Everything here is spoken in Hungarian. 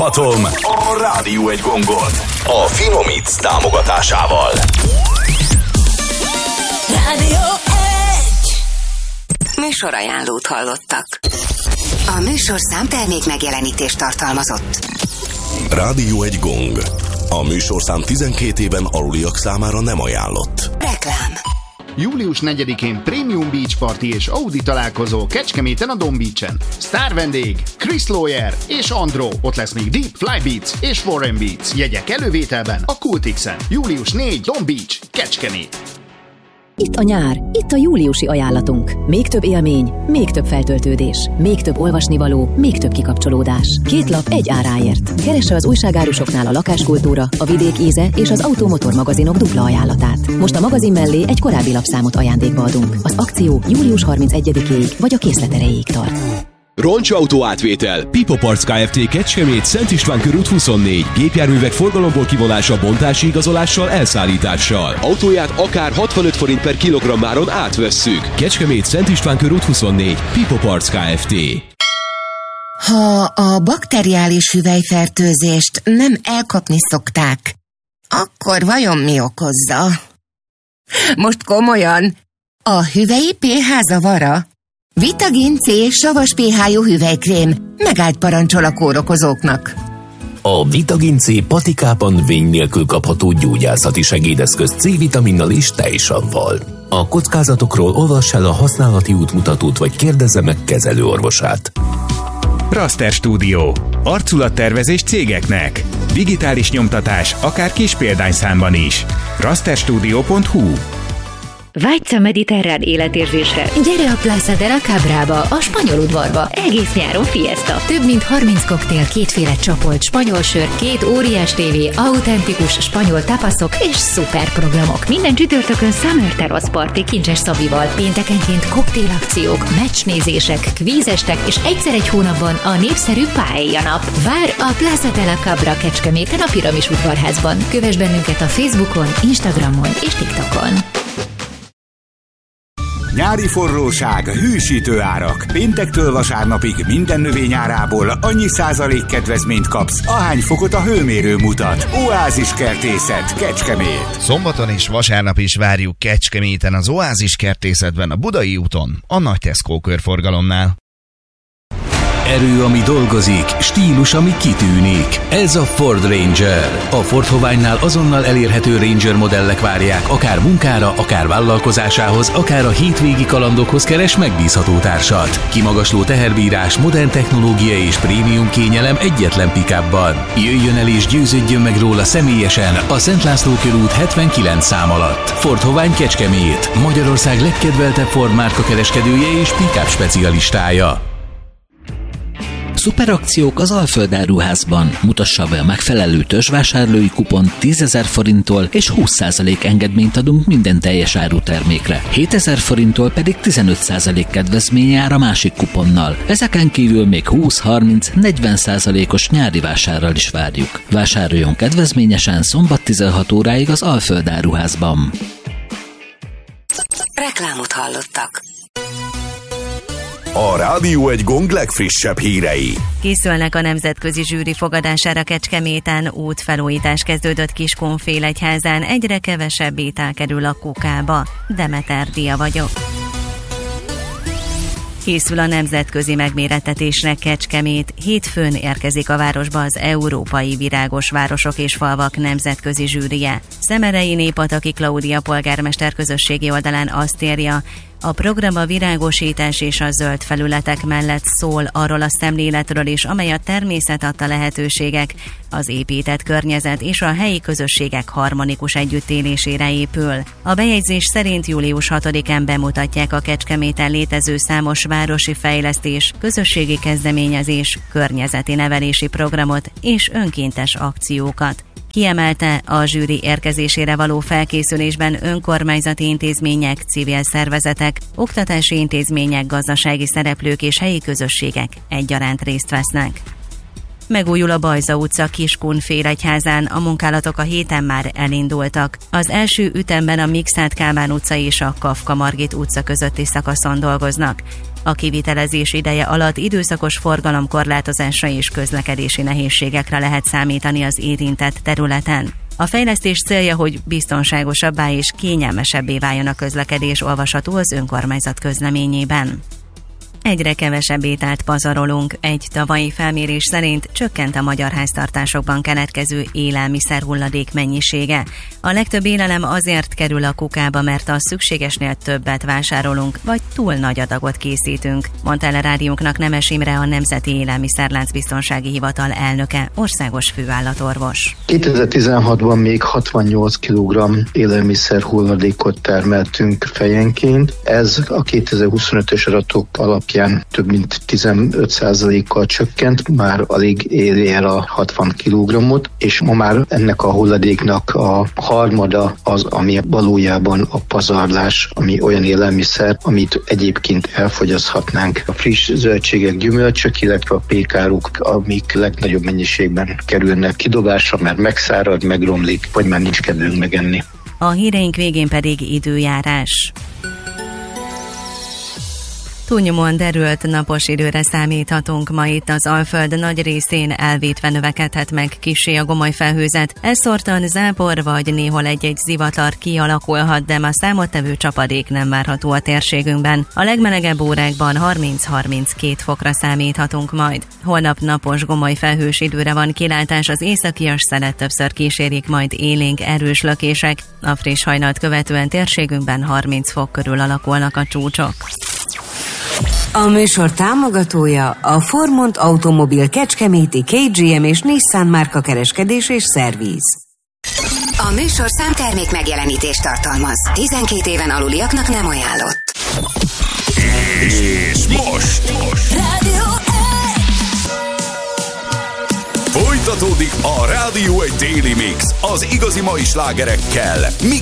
Szombaton a Rádió egy gongon a Finomix támogatásával. Rádió 1. Műsorajánlót hallottak. A műsorszám termék megjelenítést tartalmazott. Rádió egy gong. A műsorszám 12 éven aluliak számára nem ajánlott. Reklám. Július 4-én Premium Beach Party és Audi találkozó Kecskeméten a Don Beach-en. Sztár vendég Chris Lawyer és Andro. Ott lesz még Deep, Fly Beats és Warren Beats. Jegyek elővételben a Cultixen. Július 4, Don Beach, Kecskemét. Itt a nyár, itt a júliusi ajánlatunk. Még több élmény, még több feltöltődés, még több olvasnivaló, még több kikapcsolódás. 2 lap egy áráért. Keresse az újságárusoknál a lakáskultúra, a vidék íze és az automotor magazinok dupla ajánlatát. Most a magazin mellé egy korábbi lapszámot ajándékba adunk. Az akció július 31-ig vagy a készlet erejéig tart. Roncsautó átvétel. Pipo Parts Kft. Kecskemét, Szent István körút 24. Gépjárművek forgalomból kivonása, bontási igazolással, elszállítással. Autóját akár 65 forint per kilogrammáron átvesszük. Kecskemét, Szent István körút 24. Pipo Parts Kft. Ha a bakteriális hüvelyfertőzést nem elkapni szokták, akkor vajon mi okozza? Most komolyan, a hüvelyi pH zavara? Vitagin C savas pH-jú hüvelykrém megállt parancsol a kórokozóknak. A Vitagin C patikában vény nélkül kapható gyógyászati segédeszköz C-vitaminnal és tejsavval. A kockázatokról olvass el a használati útmutatót, vagy kérdezze meg kezelőorvosát. Raster Studio. Arculattervezés cégeknek. Digitális nyomtatás, akár kis példányszámban is. rasterstudio.hu. Vágysz a mediterrán életérzésre? Gyere a Plaza de la Cabrába, a spanyol udvarba. Egész nyáron fiesta. Több mint 30 koktél, 2 csapolt spanyol sör, 2 óriás tévé, autentikus spanyol tapaszok és szuper programok. Minden csütörtökön Summer Terrace Party Kincses Szabival, péntekenként koktélakciók, meccsnézések, kvízestek és egyszer egy hónapban a népszerű Paella nap. Vár a Plaza de la Cabra Kecskeméten a Piramis udvarházban. Kövess bennünket a Facebookon, Instagramon és TikTokon. Nyári forróság, hűsítő árak. Péntektől vasárnapig minden növényárából annyi százalék kedvezményt kapsz, ahány fokot a hőmérő mutat. Oázis Kertészet, Kecskemét. Szombaton és vasárnap is várjuk Kecskeméten az Oázis Kertészetben, a Budai úton, a Nagy Tesco körforgalomnál. Erő, ami dolgozik, stílus, ami kitűnik. Ez a Ford Ranger. A Ford Hoványnál azonnal elérhető Ranger modellek várják, akár munkára, akár vállalkozásához, akár a hétvégi kalandokhoz keres megbízható társat. Kimagasló teherbírás, modern technológia és prémium kényelem egyetlen pick-upban. Jöjjön el és győződjön meg róla személyesen a Szent László körút 79 szám alatt. Ford Hovány Kecskemét, Magyarország legkedveltebb Ford márka kereskedője és pick-up specialistája. Szuperakciók az Alföld Áruházban. Mutassa be a megfelelő törzsvásárlói kupont 10 000 forinttól, és 20% engedményt adunk minden teljes árutermékre. 7 000 forinttól pedig 15% kedvezmény jár a másik kuponnal. Ezeken kívül még 20-30-40%-os nyári vásárral is várjuk. Vásároljon kedvezményesen szombat 16 óráig az Alföld Áruházban. Reklámot hallottak. A Rádió egy gong legfrissebb hírei. Készülnek a nemzetközi zsűri fogadására Kecskeméten, útfelújítás kezdődött Kiskunfélegyházán, egyre kevesebb étel kerül a kukába. Demeter Dia vagyok. Készül a nemzetközi megmérettetésre Kecskemét. Hétfőn érkezik a városba az Európai Virágos Városok és Falvak nemzetközi zsűrije. Szemerei Népataki Klaudia polgármester közösségi oldalán azt írja, a program a virágosítás és a zöld felületek mellett szól arról a szemléletről is, amely a természet adta lehetőségek, az épített környezet és a helyi közösségek harmonikus együttélésére épül. A bejegyzés szerint július 6-án bemutatják a Kecskeméten létező számos városi fejlesztés, közösségi kezdeményezés, környezeti nevelési programot és önkéntes akciókat. Kiemelte, a zsűri érkezésére való felkészülésben önkormányzati intézmények, civil szervezetek, oktatási intézmények, gazdasági szereplők és helyi közösségek egyaránt részt vesznek. Megújul a Bajza utca Kiskun-Félegyházán, a munkálatok a héten már elindultak. Az első ütemben a Mikszáth Kálmán utca és a Kafka-Margit utca közötti szakaszon dolgoznak. A kivitelezés ideje alatt időszakos forgalomkorlátozásra és közlekedési nehézségekre lehet számítani az érintett területen. A fejlesztés célja, hogy biztonságosabbá és kényelmesebbé váljon a közlekedés, olvasható az önkormányzat közleményében. Egyre kevesebb ételt pazarolunk. Egy tavalyi felmérés szerint csökkent a magyar háztartásokban keletkező élelmiszer hulladék mennyisége. A legtöbb élelem azért kerül a kukába, mert a szükségesnél többet vásárolunk, vagy túl nagy adagot készítünk, mondta el a rádiónknak Nemes Imre, a Nemzeti Élelmiszerláncbiztonsági Hivatal elnöke, országos főállatorvos. 2016-ban még 68 kg élelmiszer hulladékot termeltünk fejenként. Ez a 2025-ös adatok alapján több mint 15%-kal csökkent, már alig éri el a 60 kg-ot, és ma már ennek a hulladéknak a harmada az, ami valójában a pazarlás, ami olyan élelmiszer, amit egyébként elfogyaszthatnánk. A friss zöldségek, gyümölcsök, illetve a pékáruk, amik legnagyobb mennyiségben kerülnek kidobásra, mert megszárad, megromlik, vagy már nincs kedvünk megenni. A híreink végén pedig időjárás. Túlnyomóan derült napos időre számíthatunk ma itt az Alföld nagy részén, elvétve növekedhet meg kissé a gomoly felhőzet. Elszórtan zápor vagy néhol egy-egy zivatar kialakulhat, de ma számottevő csapadék nem várható a térségünkben. A legmelegebb órákban 30-32 fokra számíthatunk majd. Holnap napos gomoly felhős időre van kilátás, az északias szelet többször kísérik majd élénk erős lökések. A friss hajnalt követően térségünkben 30 fok körül alakulnak a csúcsok. A műsor támogatója a Formont Automobil Kecskeméti, KGM és Nissan márka kereskedés és szerviz. A műsor számtermék megjelenítést tartalmaz. 12 éven aluliaknak nem ajánlott. És most Rádió folytatódik a Rádió 1 Daily Mix az igazi mai slágerekkel,